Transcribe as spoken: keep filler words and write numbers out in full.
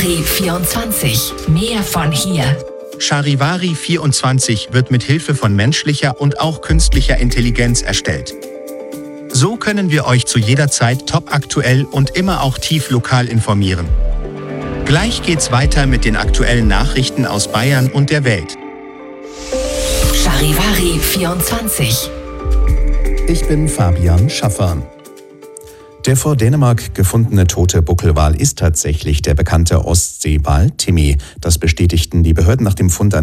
Charivari vierundzwanzig. Mehr von hier. Charivari vierundzwanzig wird mit Hilfe von menschlicher und auch künstlicher Intelligenz erstellt. So können wir euch zu jeder Zeit topaktuell und immer auch tief lokal informieren. Gleich geht's weiter mit den aktuellen Nachrichten aus Bayern und der Welt. Charivari vierundzwanzig. Ich bin Fabian Schaffer. Der vor Dänemark gefundene tote Buckelwal ist tatsächlich der bekannte Ostseewal Timmy. Das bestätigten die Behörden nach dem Fund